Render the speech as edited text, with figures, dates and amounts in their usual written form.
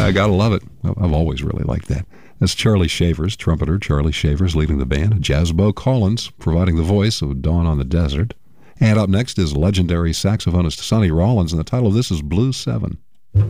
Gotta love it. I've always really liked that. That's Charlie Shavers, trumpeter Charlie Shavers leading the band. Jazzbo Collins providing the voice of Dawn on the Desert. And up next is legendary saxophonist Sonny Rollins, and the title of this is Blue 7.